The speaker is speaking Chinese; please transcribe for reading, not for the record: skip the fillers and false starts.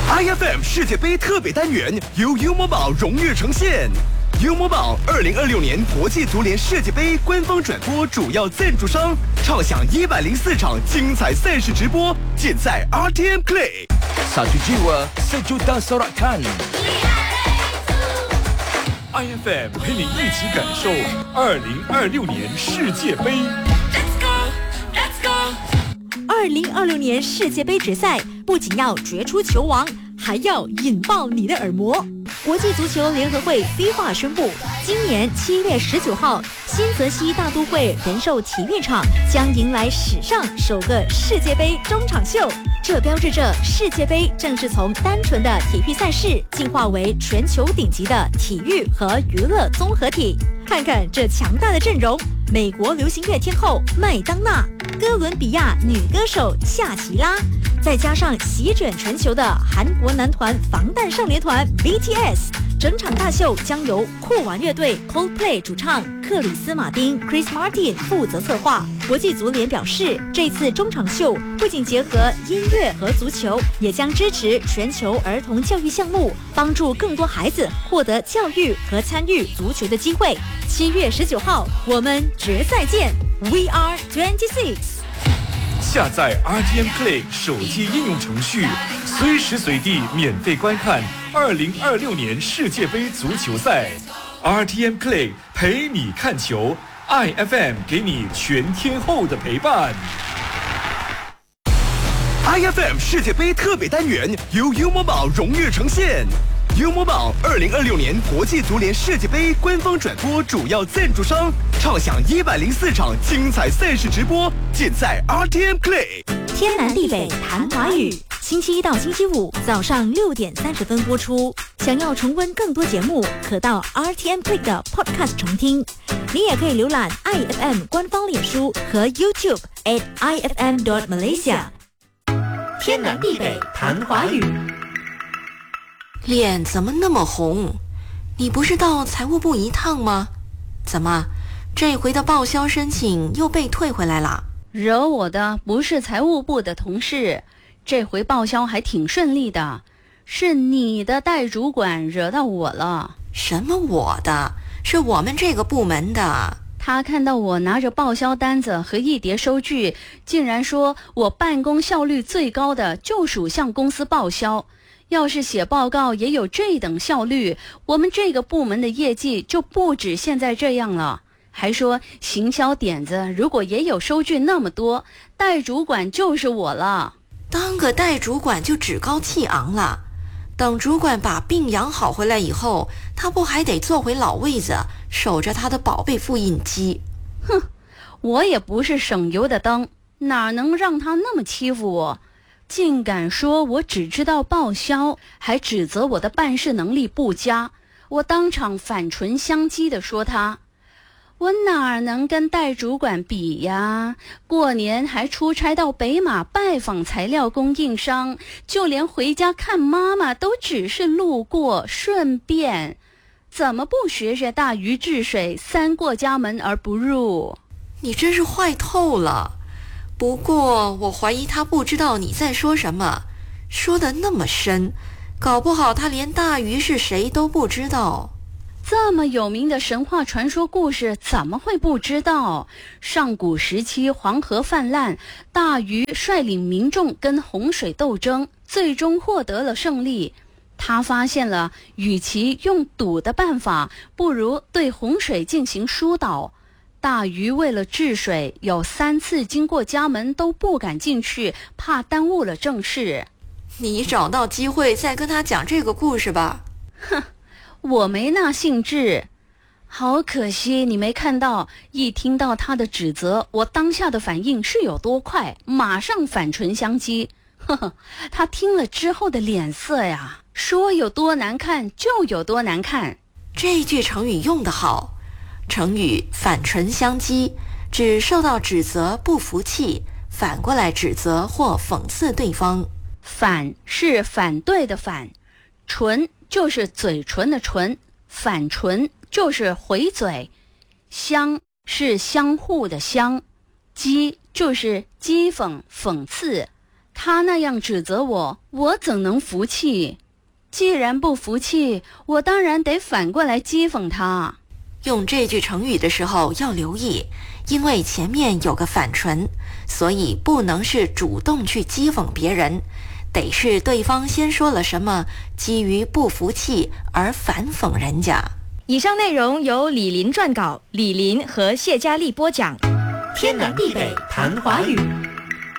IFM 世界杯特别单元由优某宝荣誉呈现。优某宝2026年国际足联世界杯官方转播主要赞助商，畅享104场精彩赛事直播，尽在 RTM Play。 Satu jiwa, sejuta sorakan。 IFM 陪你一起感受2026年世界杯。 2026年世界杯决赛不仅要决出球王，还要引爆你的耳膜。国际足球联合会 FIFA 宣布，今年7月19号，新泽西大都会人寿体育场将迎来史上首个世界杯中场秀。这标志着世界杯正式从单纯的体育赛事进化为全球顶级的体育和娱乐综合体。看看这强大的阵容，美国流行乐天后麦当娜，哥伦比亚女歌手夏奇拉，再加上席卷全球的韩国男团防弹少年团 BTS， 整场大秀将由酷玩乐队 Coldplay 主唱克里斯马丁 Chris Martin 负责策划。国际足联表示，这次中场秀不仅结合音乐和足球，也将支持全球儿童教育项目，帮助更多孩子获得教育和参与足球的机会。7月19号，我们决赛见 We are 26。 下载 RTM Play 手机应用程序，随时随地免费观看2026年世界杯足球赛。RTM Play 陪你看球， IFM 给你全天候的陪伴。 IFM 世界杯特别单元由优某宝荣誉呈现。优某宝2026年国际足联世界杯官方转播主要赞助商，畅享104场精彩赛事直播，尽在 RTM Play。 天南地北谈华语，星期一到星期五早上6点30分播出。想要重温更多节目，可到 RTM Play 的 Podcast 重听。你也可以浏览 IFM 官方脸书和 YouTube @IFM.Malaysia。天南地北谈华语。 脸怎么那么红？你不是到财务部一趟吗？怎么，这回的报销申请又被退回来了？ 惹我的不是财务部的同事，这回报销还挺顺利的，是你的代主管惹到我了。 什么我的？是我们这个部门的。 他看到我拿着报销单子和一叠收据，竟然说我办公效率最高的就属向公司报销。要是写报告也有这等效率，我们这个部门的业绩就不止现在这样了。还说行销点子如果也有收据那么多，代主管就是我了。 当个代主管就趾高气昂了，等主管把病养好回来以后，他不还得坐回老位子，守着他的宝贝复印机？ 哼，我也不是省油的灯，哪能让他那么欺负我？竟敢说我只知道报销，还指责我的办事能力不佳。我当场反唇相讥地说他，我哪能跟代主管比呀？过年还出差到北马拜访材料供应商，就连回家看妈妈都只是路过顺便，怎么不学学大禹治水，三过家门而不入？ 你真是坏透了。不过我怀疑他不知道你在说什么，说得那么深，搞不好他连大禹是谁都不知道。 这么有名的神话传说故事怎么会不知道？上古时期黄河泛滥，大禹率领民众跟洪水斗争，最终获得了胜利。他发现了与其用堵的办法，不如对洪水进行疏导。大禹为了治水，有3次经过家门都不敢进去，怕耽误了正事。 你找到机会再跟他讲这个故事吧。 哼，我没那兴致。好可惜你没看到，一听到他的指责，我当下的反应是有多快，马上反唇相讥。呵呵，他听了之后的脸色呀，说有多难看就有多难看。 这句成语用得好。成语反唇相讥，指受到指责不服气，反过来指责或讽刺对方。 反是反对的反，唇就是嘴唇的唇，反唇就是回嘴。相是相互的相，讥就是讥讽讽刺。 他那样指责我，我怎能服气？既然不服气，我当然得反过来讥讽他。 用这句成语的时候要留意，因为前面有个反唇，所以不能是主动去讥讽别人，得是对方先说了什么，基于不服气而反讽人家。 以上内容由李林撰稿，李林和谢佳丽播讲。 天南地北谈华语。